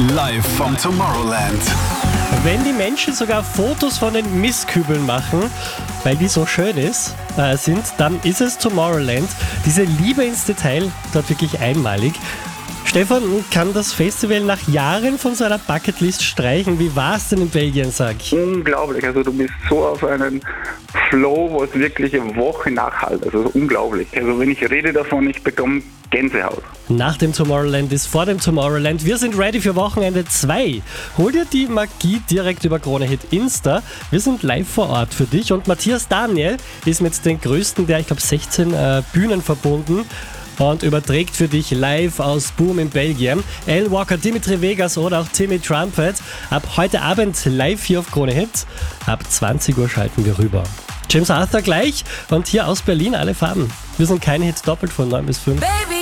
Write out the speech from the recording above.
Live vom Tomorrowland. Wenn die Menschen sogar Fotos von den Mistkübeln machen, weil die so schön sind, dann ist es Tomorrowland. Diese Liebe ins Detail dort wirklich einmalig. Stefan, kann das Festival nach Jahren von seiner Bucketlist streichen? Wie war es denn in Belgien, sag ich? Unglaublich, also du bist so auf einen Flow, wo es wirklich eine Woche nachhält, also unglaublich. Also wenn ich rede davon, ich bekomme Gänsehaut. Nach dem Tomorrowland ist vor dem Tomorrowland. Wir sind ready für Wochenende 2. Hol dir die Magie direkt über Krone Hit Insta. Wir sind live vor Ort für dich und Matthias Daniel ist mit den größten der, 16 Bühnen verbunden und überträgt für dich live aus Boom in Belgien. Alan Walker, Dimitri Vegas oder auch Timmy Trumpet. Ab heute Abend live hier auf Krone Hit. Ab 20 Uhr schalten wir rüber. James Arthur gleich und hier aus Berlin alle Farben. Wir sind kein Hit doppelt von 9 bis 5. Baby.